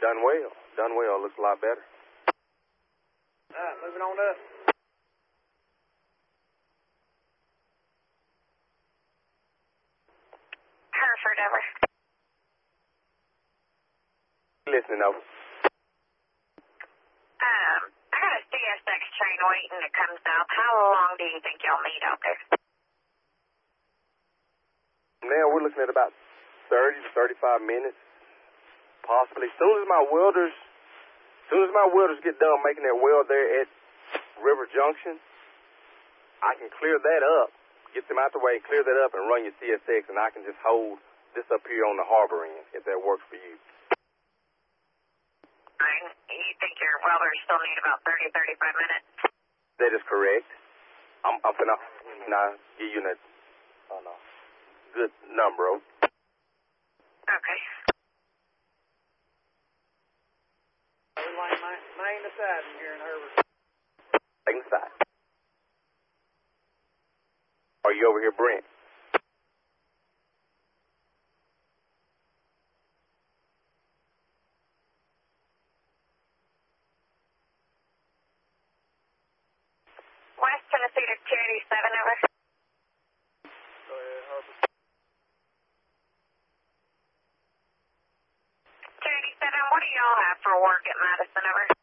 Done well. Done well. Looks a lot better. All right, moving on up. Hereford, over. Listening, over. I got a CSX train waiting to come south. How long do you think y'all need out there? Now we're looking at about 30 to 35 minutes, possibly. As soon as my welders get done making that weld there at River Junction, I can clear that up, get them out the way, clear that up, and run your CSX, and I can just hold this up here on the harbor end, if that works for you. You think your welders still need about 30, 35 minutes? That is correct. I'm finna give you that good number. Okay. We're laying main to siding here in Herbert. Taking the side. Are you over here, Brent? West Tennessee to 287, over. Go ahead, Herbert. 287, what do y'all have for work at Madison, over?